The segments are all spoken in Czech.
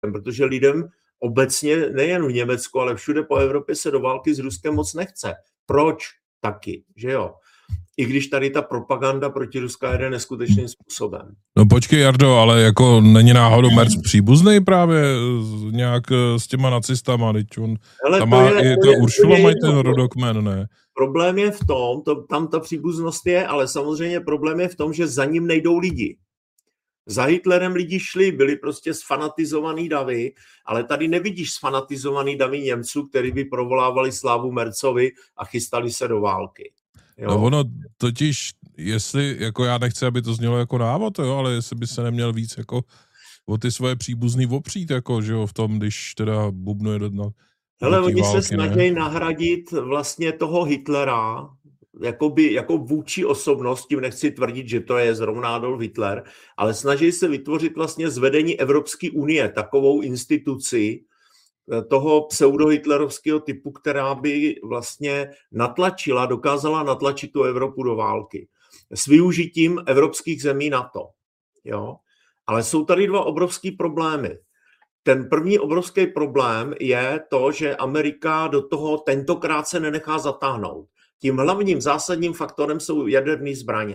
protože lidem obecně, nejen v Německu, ale všude po Evropě se do války s Ruskem moc nechce. Proč? Taky, že jo? I když tady ta propaganda proti Ruska jede neskutečným způsobem. No počkej, Jardo, ale jako není náhodou Merc příbuznej právě nějak s těma nacistama, teď on tam má i ta Uršula, mají ten rodokmen, ne? Problém je v tom, tam ta příbuznost je, ale samozřejmě problém je v tom, že za ním nejdou lidi. Za Hitlerem lidi šli, byli prostě sfanatizovaný davy, ale tady nevidíš sfanatizovaný davy Němců, který by provolávali slávu Mercovi a chystali se do války. Jo? No ono totiž, jestli, jako já nechci, aby to znělo jako návod, jo, ale jestli by se neměl víc jako o ty svoje příbuzný opřít, jako, že jo, v tom, když teda bubnuje do hele, oni se snaží nahradit vlastně toho Hitlera, jako vůči osobnost, tím nechci tvrdit, že to je zrovna Adolf Hitler, ale snaží se vytvořit vlastně z vedení Evropské unie takovou instituci toho pseudohitlerovského typu, která by vlastně dokázala natlačit tu Evropu do války s využitím evropských zemí NATO. Jo? Ale jsou tady dva obrovský problémy. Ten první obrovský problém je to, že Amerika do toho tentokrát se nenechá zatáhnout. Tím hlavním zásadním faktorem jsou jaderné zbraně.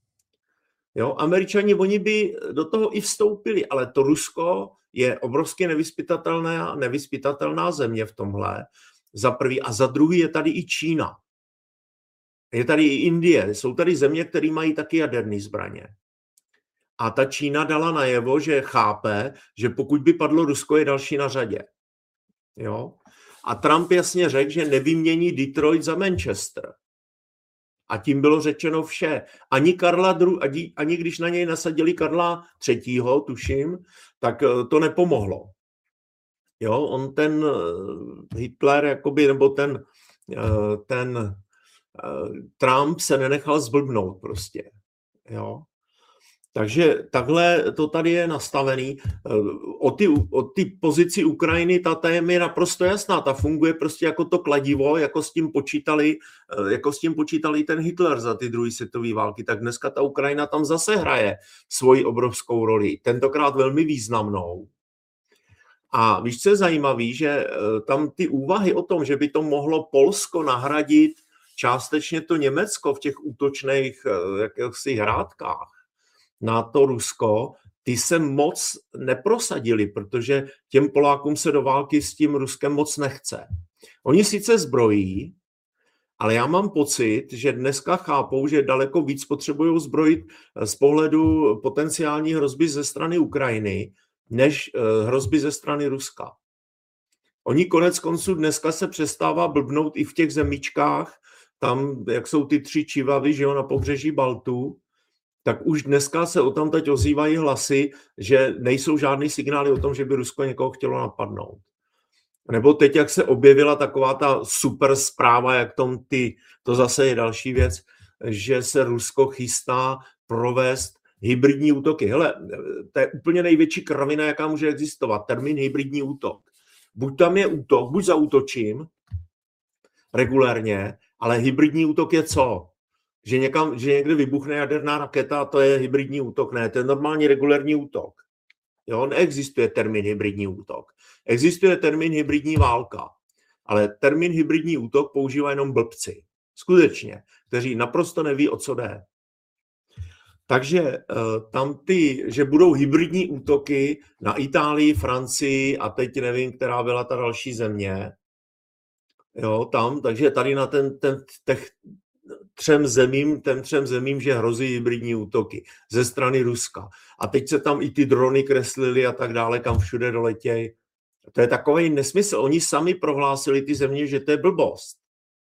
Jo, Američani, oni by do toho i vstoupili, ale to Rusko je obrovsky nevyzpytatelná země v tomhle, za prvý. A za druhý je tady i Čína. Je tady i Indie. Jsou tady země, které mají taky jaderné zbraně. A ta Čína dala najevo, že chápe, že pokud by padlo Rusko, je další na řadě. Jo? A Trump jasně řekl, že nevymění Detroit za Manchester. A tím bylo řečeno vše. Ani když na něj nasadili Karla III., tuším, tak to nepomohlo. Jo? On ten Hitler, jakoby, nebo ten Trump se nenechal zblbnout prostě. Jo? Takže takhle to tady je nastavený. O ty pozici Ukrajiny, ta je mi naprosto jasná. Ta funguje prostě jako to kladivo, jako s tím počítali ten Hitler za ty druhé světové války. Tak dneska ta Ukrajina tam zase hraje svoji obrovskou roli. Tentokrát velmi významnou. A víš, co je zajímavý, že tam ty úvahy o tom, že by to mohlo Polsko nahradit částečně to Německo v těch útočných jakýchsi hrádkách na to Rusko, ty se moc neprosadili, protože těm Polákům se do války s tím Ruskem moc nechce. Oni sice zbrojí, ale já mám pocit, že dneska chápou, že daleko víc potřebují zbrojit z pohledu potenciální hrozby ze strany Ukrajiny, než hrozby ze strany Ruska. Oni konec konců dneska se přestává blbnout i v těch zemičkách, tam, jak jsou ty 3 čivavy, že jo, na pobřeží Baltu, tak už dneska se o tam teď ozývají hlasy, že nejsou žádný signály o tom, že by Rusko někoho chtělo napadnout. Nebo teď, jak se objevila taková ta super zpráva, jak to zase je další věc, že se Rusko chystá provést hybridní útoky. Hele, to je úplně největší kravina, jaká může existovat. Termín hybridní útok. Buď tam je útok, buď zaútočím regulérně, ale hybridní útok je co? Že někde vybuchne jaderná raketa a to je hybridní útok. Ne, to je normální regulérní útok. Jo, neexistuje termín hybridní útok. Existuje termín hybridní válka, ale termín hybridní útok používá jenom blbci. Skutečně, kteří naprosto neví, o co jde. Takže tam že budou hybridní útoky na Itálii, Francii a teď nevím, která byla ta další země. Jo, takže tady na těch 3 zemím, že hrozí hybridní útoky ze strany Ruska. A teď se tam i ty drony kreslily a tak dále, kam všude doletějí. To je takový nesmysl. Oni sami prohlásili ty země, že to je blbost.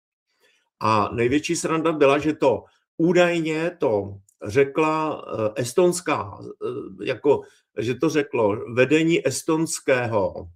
A největší sranda byla, že to údajně to řekla estonská, že to řeklo vedení estonské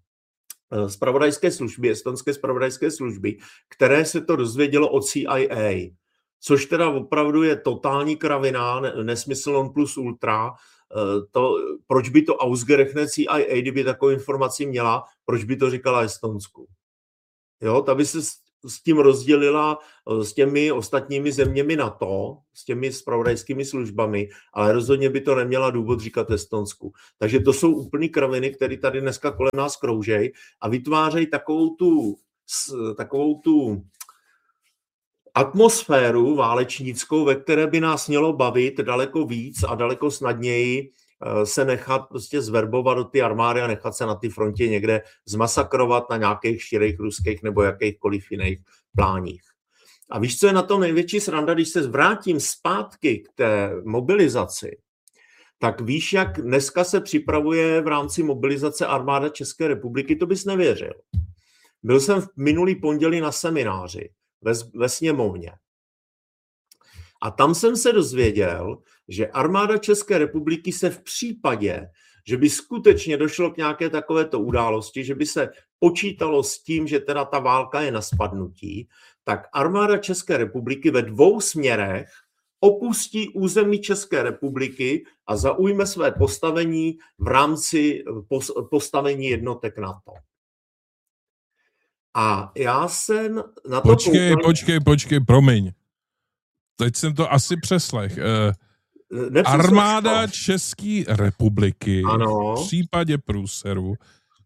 zpravodajské služby, které se to dozvědělo od CIA. Což teda opravdu je totální kravina, nesmysl non plus ultra. Proč by to ausgerechnet CIA, kdyby takovou informaci měla, proč by to říkala Estonsku? Jo, ta by se s tím rozdělila s těmi ostatními zeměmi NATO, s těmi zpravodajskými službami, ale rozhodně by to neměla důvod říkat Estonsku. Takže to jsou úplný kraviny, které tady dneska kolem nás kroužejí a vytvářejí takovou tu atmosféru válečnickou, ve které by nás mělo bavit daleko víc a daleko snadněji se nechat prostě zverbovat do ty armády a nechat se na ty frontě někde zmasakrovat na nějakých širých ruských nebo jakýchkoliv jiných pláních. A víš, co je na tom největší sranda, když se vrátím zpátky k té mobilizaci, tak víš, jak dneska se připravuje v rámci mobilizace armáda České republiky, to bys nevěřil. Byl jsem v minulý pondělí na semináři ve sněmovně. A tam jsem se dozvěděl, že armáda České republiky se v případě, že by skutečně došlo k nějaké takovéto události, že by se počítalo s tím, že teda ta válka je na spadnutí, tak armáda České republiky ve 2 směrech opustí území České republiky a zaujme své postavení v rámci postavení jednotek NATO. A já jsem na to... Počkej, promiň. Teď jsem to asi přeslech. Armáda České republiky v případě průseru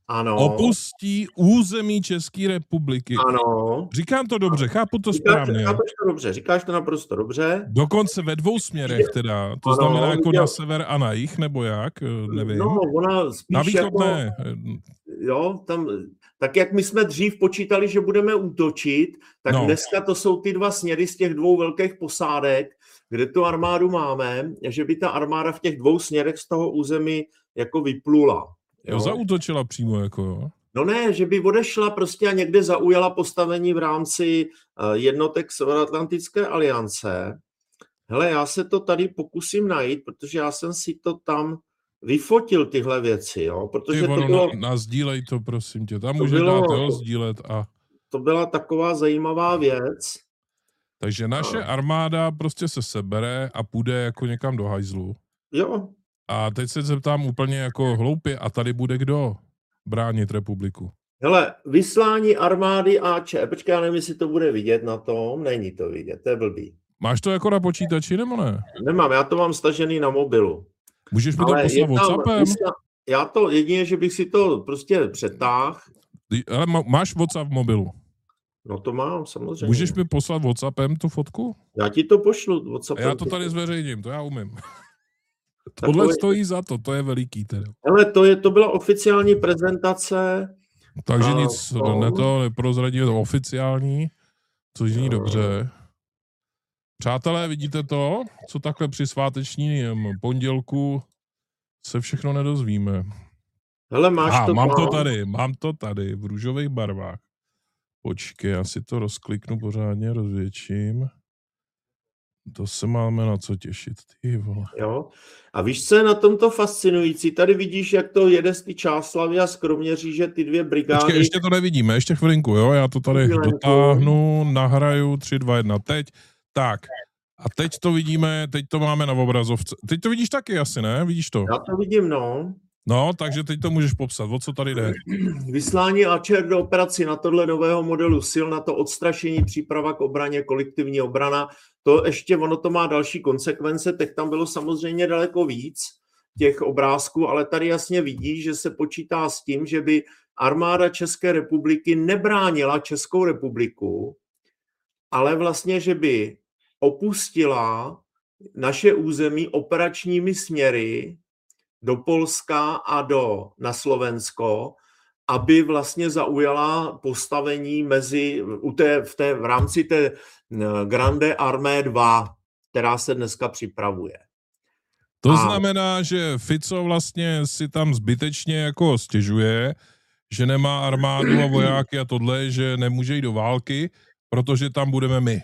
opustí území České republiky. Ano. Říkám to dobře, chápu to správně. Říkáš to naprosto dobře. Dokonce ve 2 směrech teda. To znamená jako na sever a na jih, nebo jak? Nevím. No, ona spíš na východ jako, ne. Jo, tam, tak jak my jsme dřív počítali, že budeme útočit, tak dneska to jsou ty 2 směry z těch 2 velkých posádek, kde tu armádu máme, že by ta armáda v těch 2 směrech z toho území jako vyplula. Jo, zaútočila přímo jako jo. No ne, že by odešla prostě a někde zaujala postavení v rámci jednotek Severoatlantické aliance. Hele, já se to tady pokusím najít, protože já jsem si to tam vyfotil tyhle věci, jo, protože to bylo... Sdílej to, prosím tě, tam může dát, sdílet a... To byla taková zajímavá věc. Takže naše armáda prostě se sebere a půjde jako někam do hajzlu. Jo. A teď se zeptám úplně jako hloupě, a tady bude kdo bránit republiku? Hele, vyslání armády AČ, počkej, já nevím, jestli to bude vidět na tom, není to vidět, to je blbý. Máš to jako na počítači, nebo ne? Nemám, já to mám stažený na mobilu. Můžeš mi to poslat WhatsAppem? Já to jedině, že bych si to prostě přetáhl. Ale máš WhatsApp v mobilu? No to mám, samozřejmě. Můžeš mi poslat WhatsAppem tu fotku? Já ti to pošlu WhatsAppem. A já to tady zveřejním, to já umím. Tohle stojí za to, to je veliký teda. Ale to byla oficiální prezentace. Takže nic neprozradí, je to oficiální, což zní dobře. Přátelé, vidíte to, co takhle při svátečním pondělku se všechno nedozvíme. Hele, mám to tady v růžových barvách. Počkej, já si to rozkliknu pořádně, rozvětším. To se máme na co těšit, ty vole. Jo. A víš, co je na tomto fascinující? Tady vidíš, jak to jede z ty Čáslavy a z Kroměříže, ty 2 brigády. Počkej, ještě to nevidíme, ještě chvilinku, jo? Já to tady dotáhnu, nahraju, 3, 2, 1, teď. Tak, a teď to vidíme, teď to máme na obrazovce. Teď to vidíš taky asi, ne? Vidíš to? Já to vidím, no. No, takže teď to můžeš popsat. O co tady jde? Vyslání AČR do operací na tohle nového modelu sil, na to odstrašení, příprava k obraně, kolektivní obrana. To ještě, ono to má další konsekvence, teď tam bylo samozřejmě daleko víc těch obrázků, ale tady jasně vidí, že se počítá s tím, že by armáda České republiky nebránila Českou republiku, ale vlastně, že by opustila naše území operačními směry do Polska a na Slovensko, aby vlastně zaujala postavení v rámci té Grande Armée 2, která se dneska připravuje. To znamená, že Fico vlastně si tam zbytečně jako stěžuje, že nemá armádu a vojáky a tohle, že nemůže jít do války, protože tam budeme my.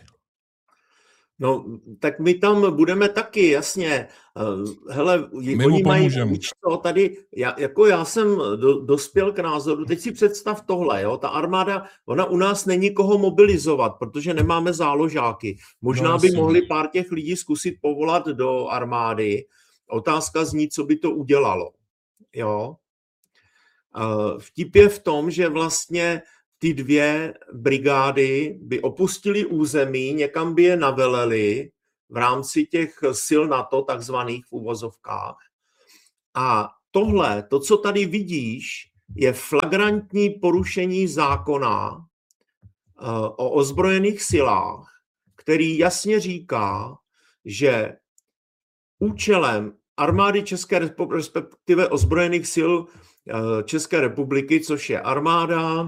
No, tak my tam budeme taky, jasně. Hele, oni mají to tady, já jsem dospěl k názoru, teď si představ tohle, jo, ta armáda, ona u nás není koho mobilizovat, protože nemáme záložáky. Možná by mohli pár těch lidí zkusit povolat do armády. Otázka zní, co by to udělalo, jo. Vtip je v tom, že vlastně v ty 2 brigády by opustily území, někam by je naveleli v rámci těch sil NATO, takzvaných v uvozovkách. A tohle, to, co tady vidíš, je flagrantní porušení zákona o ozbrojených silách, který jasně říká, že účelem armády České republiky, respektive ozbrojených sil České republiky, což je armáda,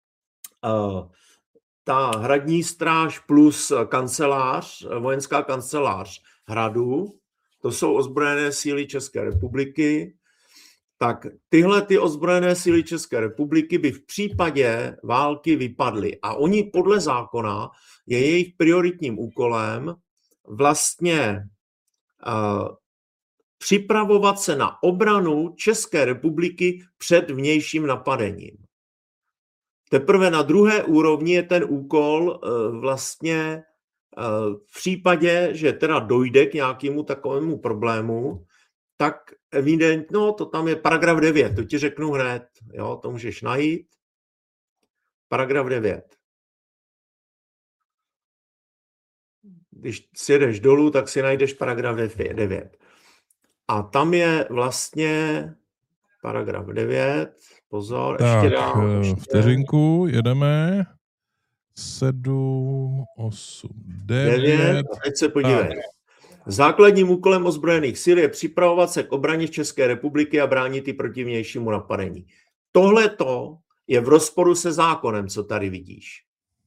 ta hradní stráž plus kancelář, vojenská kancelář hradu, to jsou ozbrojené síly České republiky, tak tyhle ty ozbrojené síly České republiky by v případě války vypadly. A oni podle zákona je jejich prioritním úkolem vlastně připravovat se na obranu České republiky před vnějším napadením. Teprve na druhé úrovni je ten úkol vlastně v případě, že teda dojde k nějakému takovému problému, tak evidentno, to tam je paragraf 9, to ti řeknu hned, jo, to můžeš najít. Paragraf 9. Když sjedeš dolů, tak si najdeš paragraf 9. A tam je vlastně paragraf 9, pozor, tak, ještě dál. Vteřinku, jedeme. 7, 8, 9. A teď se podívej. Základním úkolem ozbrojených sil je připravovat se k obraně České republiky a bránit ji proti vnějšímu napadení. Tohleto je v rozporu se zákonem, co tady vidíš.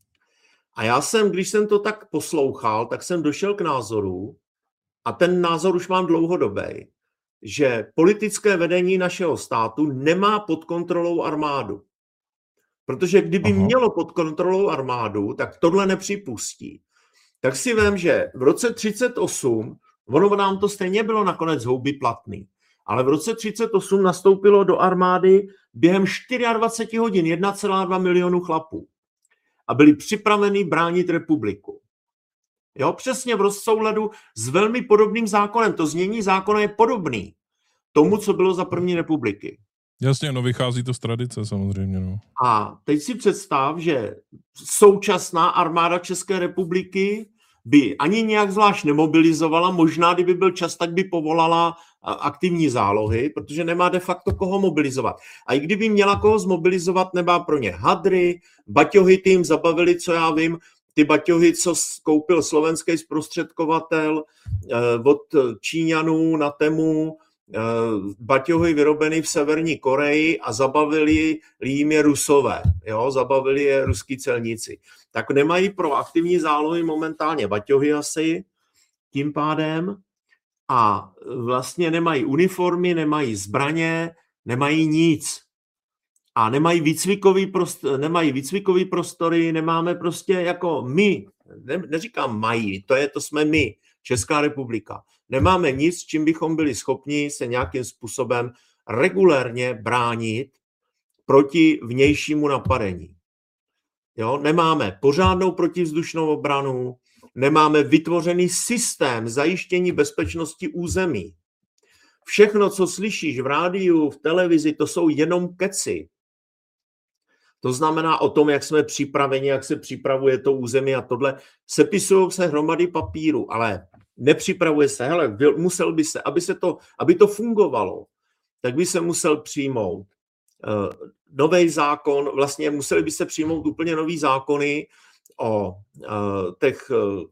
A já jsem, když jsem to tak poslouchal, tak jsem došel k názoru, a ten názor už mám dlouhodobý, že politické vedení našeho státu nemá pod kontrolou armádu. Protože kdyby mělo pod kontrolou armádu, tak tohle nepřipustí. Tak si vem, že v roce 1938, ono nám to stejně bylo nakonec houby platný, ale v roce 1938 nastoupilo do armády během 24 hodin 1,2 milionu chlapů a byli připraveni bránit republiku. Jo, přesně v souladu s velmi podobným zákonem. To znění zákona je podobný tomu, co bylo za první republiky. Jasně, no vychází to z tradice samozřejmě. No. A teď si představ, že současná armáda České republiky by ani nějak zvlášť nemobilizovala, možná kdyby byl čas, tak by povolala aktivní zálohy, protože nemá de facto koho mobilizovat. A i kdyby měla koho zmobilizovat, nemá pro ně hadry, baťohy, ty jim zabavili, co já vím, ty baťohy, co koupil slovenský zprostředkovatel od Číňanů na Temu, baťohy vyrobený v Severní Koreji a zabavili jim je Rusové, jo? Zabavili je ruský celníci. Tak nemají pro aktivní zálohy momentálně baťohy asi tím pádem a vlastně nemají uniformy, nemají zbraně, nemají nic. A nemají výcvikový prostory, nemáme prostě jako my, neříkám mají, to jsme my, Česká republika. Nemáme nic, čím bychom byli schopni se nějakým způsobem regulérně bránit proti vnějšímu napadení. Jo? Nemáme pořádnou protivzdušnou obranu, nemáme vytvořený systém zajištění bezpečnosti území. Všechno, co slyšíš v rádiu, v televizi, to jsou jenom keci. To znamená o tom, jak jsme připraveni, jak se připravuje to území a tohle. Sepisují se hromady papíru, ale nepřipravuje se. Hele, musel by se, aby to fungovalo, tak by se musel přijmout nový zákon, vlastně museli by se přijmout úplně nový zákony o těch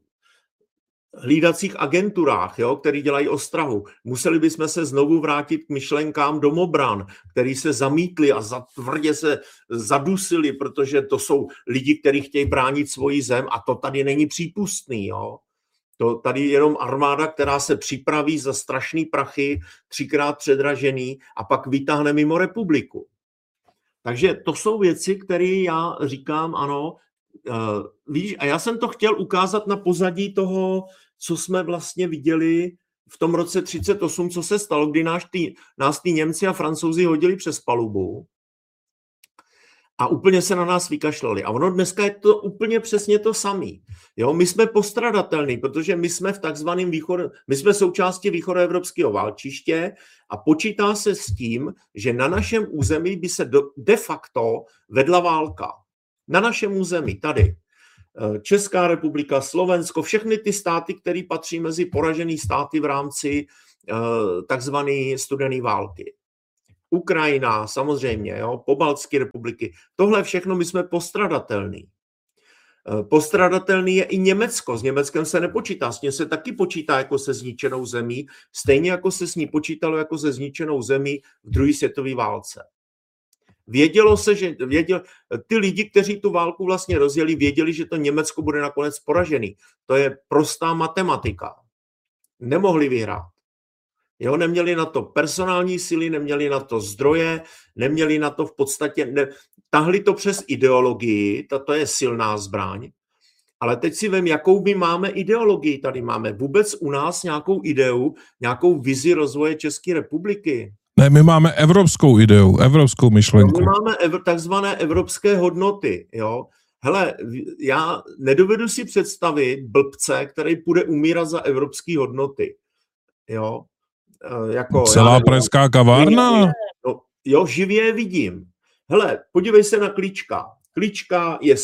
hlídacích agenturách, jo, který dělají ostrahu. Museli bychom se znovu vrátit k myšlenkám domobran, který se zamítli a tvrdě se zadusili, protože to jsou lidi, kteří chtějí bránit svoji zem a to tady není přípustný. Jo. To tady je jenom armáda, která se připraví za strašný prachy, 3krát předražený a pak vytáhne mimo republiku. Takže to jsou věci, které já říkám, ano, víš, a já jsem to chtěl ukázat na pozadí toho, co jsme vlastně viděli v tom roce 1938, co se stalo, kdy nás ty Němci a Francouzi hodili přes palubu a úplně se na nás vykašlali. A ono dneska je to úplně přesně to samé. Jo, my jsme postradatelní, protože my jsme my jsme součástí východoevropského válčiště a počítá se s tím, že na našem území by se de facto vedla válka. Na našem území, tady. Česká republika, Slovensko, všechny ty státy, které patří mezi poražené státy v rámci takzvané studené války. Ukrajina, samozřejmě, jo, pobaltské republiky. Tohle všechno my jsme postradatelný. Postradatelný je i Německo. S Německem se nepočítá, s ním se taky počítá jako se zničenou zemí, stejně jako se s ní počítalo jako se zničenou zemí v druhé světové válce. Vědělo se, že ty lidi, kteří tu válku vlastně rozjeli, věděli, že to Německo bude nakonec poražený. To je prostá matematika. Nemohli vyhrát. Jo, neměli na to personální síly, neměli na to zdroje, neměli na to v podstatě, tahli to přes ideologii, to je silná zbraň, ale teď si vem, jakou my máme ideologii tady. Máme vůbec u nás nějakou ideu, nějakou vizi rozvoje České republiky? Ne, my máme evropskou ideu, evropskou myšlenku. My máme takzvané evropské hodnoty, jo. Hele, já nedovedu si představit blbce, který bude umírat za evropské hodnoty, jo. Jako, celá pražská kavárna? No, jo, živě je vidím. Hele, podívej se na Klíčka. Klíčka je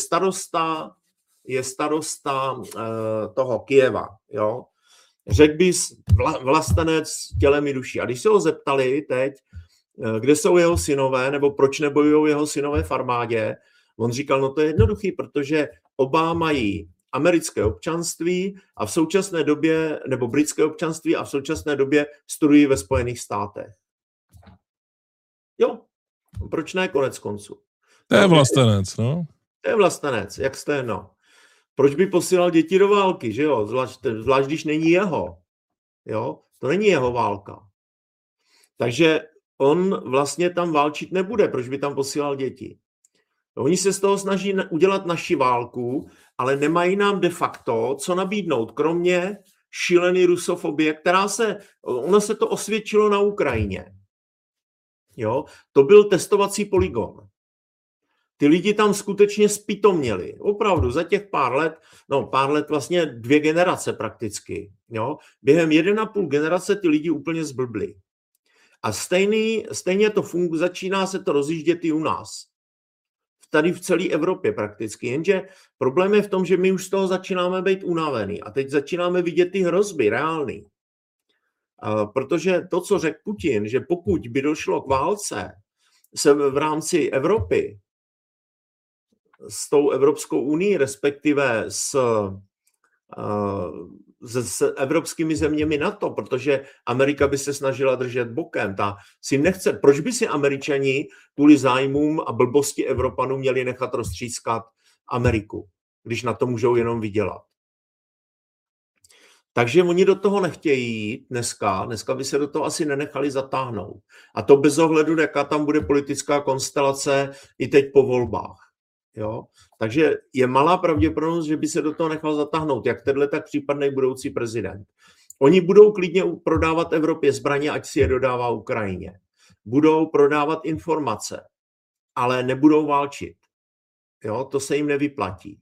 starosta toho Kyjeva, jo. Řekl bys vlastenec tělem i duší. A když se ho zeptali teď, kde jsou jeho synové, nebo proč nebojují jeho synové v armádě, on říkal, no to je jednoduchý, protože oba mají americké občanství a v současné době, nebo britské občanství a v současné době studují ve Spojených státech. Jo, proč ne, konec konců. To je vlastenec, no. To je vlastenec, jak jste, no. Proč by posílal děti do války, že jo? Zvlášť když není jeho. Jo? To není jeho válka. Takže on vlastně tam válčit nebude. Proč by tam posílal děti? Oni se z toho snaží udělat naši válku, ale nemají nám de facto co nabídnout, kromě šílený rusofobie, ono se to osvědčilo na Ukrajině. Jo? To byl testovací polygon. Ty lidi tam skutečně zpytoměli. Opravdu za těch pár let, vlastně 2 generace prakticky. Jo? Během 1,5 generace ty lidi úplně zblbli. A stejně to začíná se to rozjíždět i u nás. Tady v celé Evropě prakticky. Jenže problém je v tom, že my už z toho začínáme být unavený. A teď začínáme vidět ty hrozby reální. Protože to, co řekl Putin, že pokud by došlo k válce se v rámci Evropy, s tou Evropskou unii, respektive s evropskými zeměmi NATO, protože Amerika by se snažila držet bokem. Proč by si Američani kvůli zájmům a blbosti Evropanů měli nechat roztřískat Ameriku, když na to můžou jenom vydělat? Takže oni do toho nechtějí jít dneska by se do toho asi nenechali zatáhnout. A to bez ohledu, jaká tam bude politická konstelace i teď po volbách. Jo? Takže je malá pravděpodobnost, že by se do toho nechal zatáhnout, jak tenhle, tak případný budoucí prezident. Oni budou klidně prodávat Evropě zbraně, ať si je dodává Ukrajině. Budou prodávat informace, ale nebudou válčit. Jo? To se jim nevyplatí.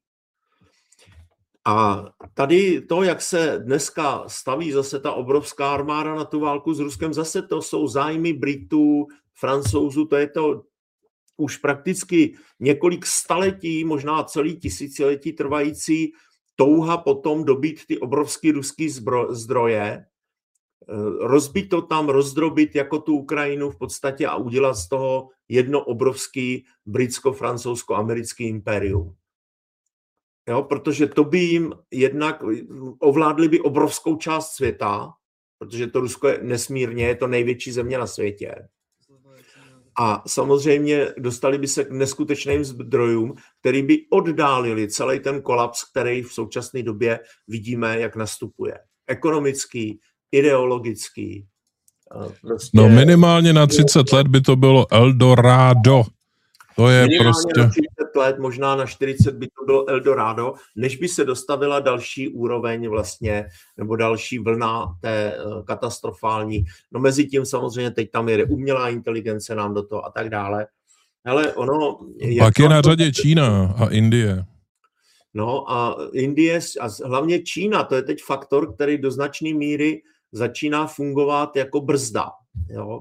A tady to, jak se dneska staví zase ta obrovská armáda na tu válku s Ruskem, zase to jsou zájmy Britů, Francouzů, to je to už prakticky několik staletí, možná celý tisíciletí trvající touha potom dobít ty obrovský ruský zdroje, rozbít to tam, rozdrobit jako tu Ukrajinu v podstatě a udělat z toho jedno obrovský britsko-francouzsko-americký impérium. Jo, protože to by jim jednak ovládli by obrovskou část světa, protože to Rusko je nesmírně, je to největší země na světě. A samozřejmě dostali by se k neskutečným zdrojům, který by oddálili celý ten kolaps, který v současné době vidíme, jak nastupuje. Ekonomický, ideologický. Prostě... No minimálně na 30 let by to bylo Eldorado. To je minimálně prostě... na 30 let, možná na 40 by to bylo Eldorado, než by se dostavila další úroveň vlastně, nebo další vlna té katastrofální. No mezi tím samozřejmě teď tam jede umělá inteligence nám do toho a tak dále. Ale ono... Pak je na řadě Čína a Indie. No a Indie a hlavně Čína, to je teď faktor, který do značné míry začíná fungovat jako brzda. Jo?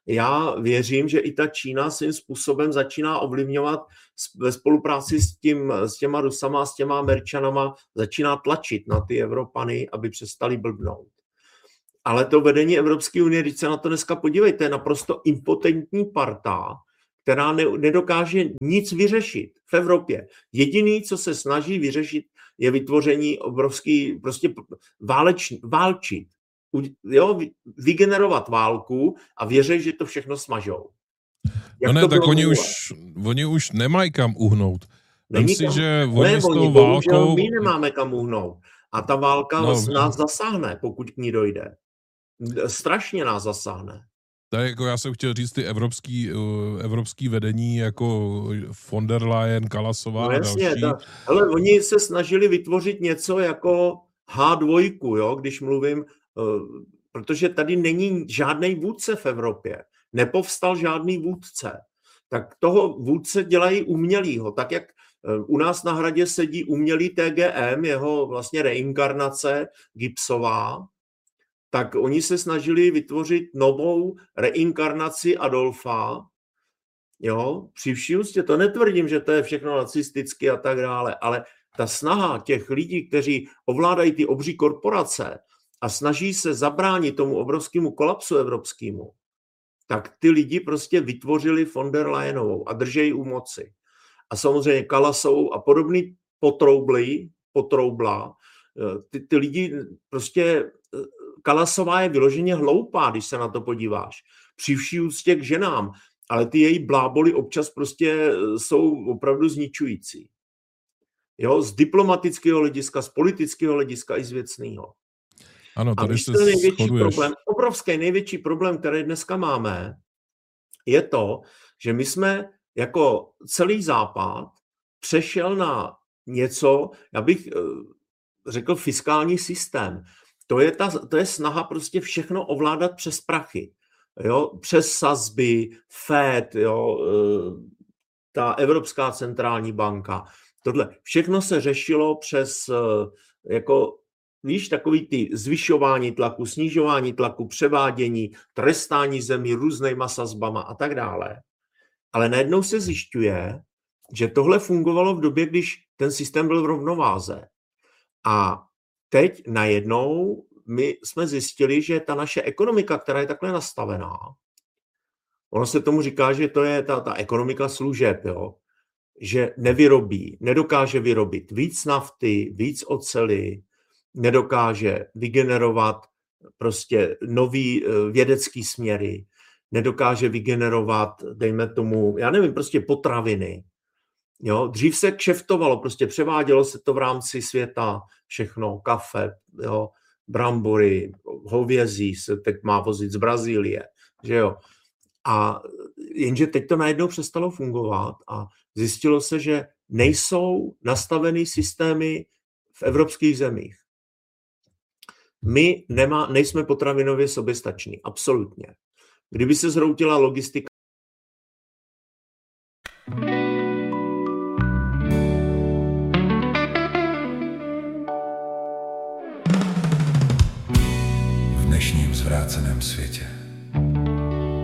já věřím, že i ta Čína svým způsobem začíná ovlivňovat ve spolupráci s těma Rusama, s těma Američanama, začíná tlačit na ty Evropany, aby přestali blbnout. Ale to vedení Evropské unie, když se na to dneska podívejte, je naprosto impotentní parta, která nedokáže nic vyřešit v Evropě. Jediný, co se snaží vyřešit, je vytvoření obrovský, prostě válčit. Jo, vygenerovat válku a věřit, že to všechno smažou. Jak no ne, tak oni už nemají kam uhnout. Si, že oni s tou válkou... My nemáme kam uhnout. A ta válka nás zasáhne, pokud k ní dojde. Strašně nás zasáhne. Tak jako já jsem chtěl říct ty evropský vedení jako von der Leyen, Kalasová a další. Ale oni se snažili vytvořit něco jako H2, jo, když mluvím, protože tady není žádný vůdce v Evropě. Nepovstal žádný vůdce. Tak toho vůdce dělají umělýho. Tak jak u nás na Hradě sedí umělý TGM, jeho vlastně reinkarnace Gipsová, tak oni se snažili vytvořit novou reinkarnaci Adolfa. Jo, při vší úctě, to netvrdím, že to je všechno nacisticky a tak dále, ale ta snaha těch lidí, kteří ovládají ty obří korporace a snaží se zabránit tomu obrovskému kolapsu evropskému, tak ty lidi prostě vytvořili von der Leyenovou a držejí u moci. A samozřejmě Kalasovou a podobný potroubla. Ty lidi prostě... Kalasová je vyloženě hloupá, když se na to podíváš. Při vší úctě k ženám, ale ty její bláboli občas prostě jsou opravdu zničující. Jo, z diplomatického hlediska, z politického hlediska i z věcného. Ano, tady se obrovský největší problém, který dneska máme, je to, že my jsme jako celý Západ přešel na něco, já bych řekl fiskální systém. To je snaha prostě všechno ovládat přes prachy. Jo? Přes sazby, FED, jo? Ta Evropská centrální banka. Tohle všechno se řešilo přes jako, víš, takový ty zvyšování tlaku, snižování tlaku, převádění, trestání zemí různýma sazbama a tak dále. Ale najednou se zjišťuje, že tohle fungovalo v době, když ten systém byl v rovnováze. A teď najednou my jsme zjistili, že ta naše ekonomika, která je takhle nastavená, ono se tomu říká, že to je ta ekonomika služeb, jo? Že nedokáže vyrobit víc nafty, víc oceli, nedokáže vygenerovat prostě nový vědecký směry, nedokáže vygenerovat, dejme tomu, já nevím, prostě potraviny. Jo, dřív se kšeftovalo, prostě převádělo se to v rámci světa, všechno, kafe, jo, brambory, hovězí se teď má vozit z Brazílie, že jo. A jenže teď to najednou přestalo fungovat a zjistilo se, že nejsou nastavený systémy v evropských zemích. My nejsme potravinově soběstační, absolutně. Kdyby se zhroutila logistika, v dnešním zvráceném světě